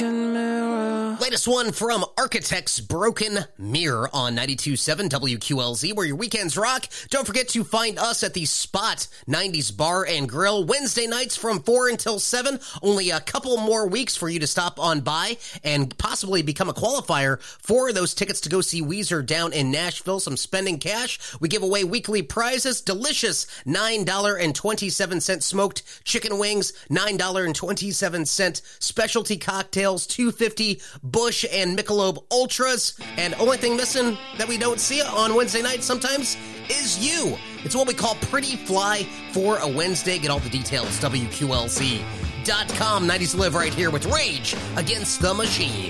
broken mirror. Latest one from Architects, Broken Mirror on 92.7 WQLZ, where your weekends rock. Don't forget to find us at the Spot 90s Bar and Grill Wednesday nights from 4 until 7. Only a couple more weeks for you to stop on by and possibly become a qualifier for those tickets to go see Weezer down in Nashville. Some spending cash. We give away weekly prizes. Delicious $9.27 smoked chicken wings, $9.27 specialty cocktails, $2.50 Busch and Michelob Ultras. And only thing missing that we don't see on Wednesday night sometimes is you. It's what we call Pretty Fly for a Wednesday. Get all the details, WQLZ.com. 90s Live right here with Rage Against the Machine.